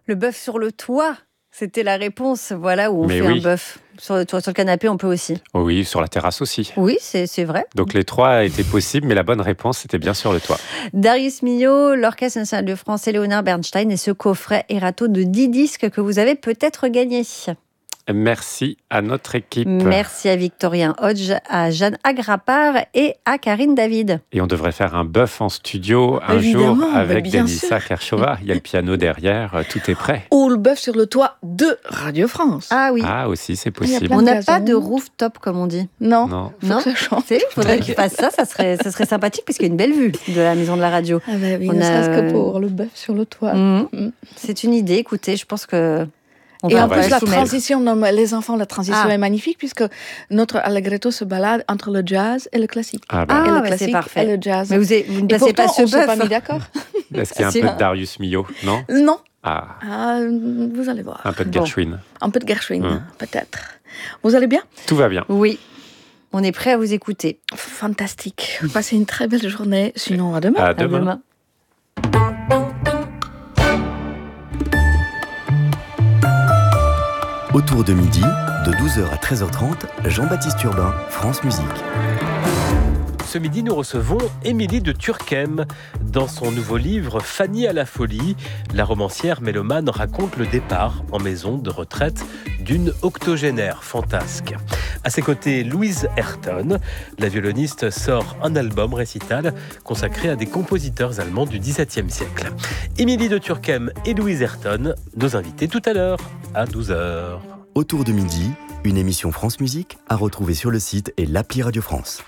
Le bœuf sur le toit, c'était la réponse. Voilà, où on Mais fait oui. un bœuf. Sur le canapé, on peut aussi. Oh oui, sur la terrasse aussi. Oui, c'est vrai. Donc les trois étaient possibles, mais la bonne réponse, c'était bien sur le toit. Darius Milhaud, l'Orchestre national de France et Léonard Bernstein et ce coffret Erato de 10 disques que vous avez peut-être gagné. Merci à notre équipe. Merci à Victorien Hodge, à Jeanne Agrapard et à Karine David. Et on devrait faire un bœuf en studio un Évidemment, jour avec bien Denisa sûr. Kershova. Il y a le piano derrière, tout est prêt. Ou le bœuf sur le toit de Radio France. Ah oui, Ah aussi, c'est Il y a possible. plein on n'a gazon. pas de rooftop comme on dit. Non, Non. faut que ça change. Il faudrait qu'il fasse ça serait sympathique parce qu'il y a une belle vue de la maison de la radio. Ah bah oui, On ne a- serait-ce que pour le bœuf sur le toit. C'est une idée, écoutez, je pense que... Et en va plus, le la soumettre. transition, les enfants, la transition Ah. est magnifique puisque notre Allegretto se balade entre le jazz et le classique. Ah bah, et le bah, classique c'est parfait. et le jazz. Mais vous ne Et passez pourtant, pas ce on s'est pas mis bœuf. d'accord. est-ce qu'il y a un Si. peu de Darius Milhaud? Non. Non. Ah, Ah, vous allez voir. un peu de Bon. Gershwin. Un peu de Gershwin, Hum. peut-être. Vous allez bien? Tout va bien. Oui, on est prêt à vous écouter. Fantastique. Passez une très belle journée. Sinon, à demain. À À demain. demain. Autour de midi, de 12h à 13h30, Jean-Baptiste Urbain, France Musique. Ce midi, nous recevons Émilie de Turckheim. Dans son nouveau livre « Fanny à la folie », la romancière mélomane raconte le départ en maison de retraite d'une octogénaire fantasque. À ses côtés, Louise Ayrton. La violoniste sort un album récital consacré à des compositeurs allemands du XVIIe siècle. Émilie de Turckheim et Louise Ayrton, nos invités tout à l'heure, à 12h. Autour de midi, une émission France Musique à retrouver sur le site et l'appli Radio France.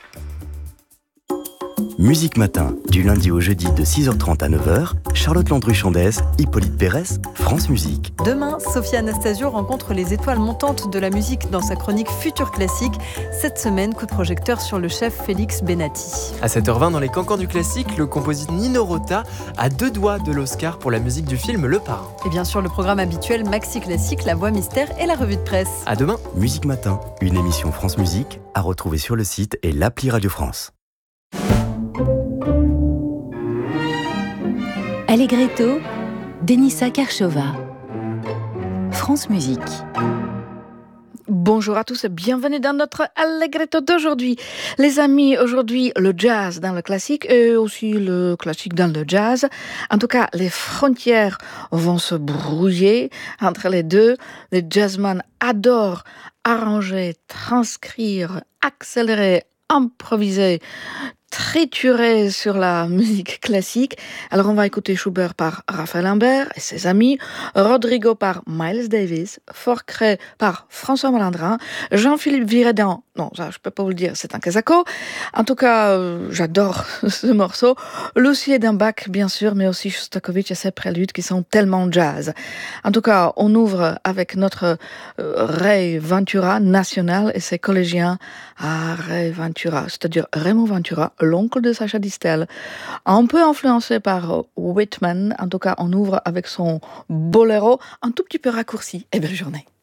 Musique Matin, du lundi au jeudi de 6h30 à 9h, Charlotte Landru-Chandès, Hippolyte Pérès, France Musique. Demain, Sophia Anastasio rencontre les étoiles montantes de la musique dans sa chronique Futur Classique. Cette semaine, coup de projecteur sur le chef Félix Benati. À 7h20, dans les cancans du classique, le compositeur Nino Rota a 2 doigts de l'Oscar pour la musique du film Le Parrain. Et bien sûr, le programme habituel Maxi Classique, la voix mystère et la revue de presse. À demain. Musique Matin, une émission France Musique à retrouver sur le site et l'appli Radio France. Allegretto, Denisa Kershova. France Musique. Bonjour à tous et bienvenue dans notre Allegretto d'aujourd'hui. Les amis, aujourd'hui, le jazz dans le classique et aussi le classique dans le jazz. En tout cas, les frontières vont se brouiller entre les deux. Les jazzmen adorent arranger, transcrire, accélérer, improviser, triturer sur la musique classique. Alors on va écouter Schubert par Raphaël Imbert et ses amis, Rodrigo par Miles Davis, Forcret par François Malandrin, Jean-Philippe Viredan, non ça je peux pas vous le dire, c'est un Casacco. En tout cas, j'adore ce morceau. Lucie Bach bien sûr, mais aussi Shostakovich et ses préludes qui sont tellement jazz. En tout cas, on ouvre avec notre Ray Ventura national et ses collégiens à Ray Ventura, c'est-à-dire Raymond Ventura, l'oncle de Sacha Distel, un peu influencé par Whitman. En tout cas, on ouvre avec son boléro un tout petit peu raccourci. Et belle journée.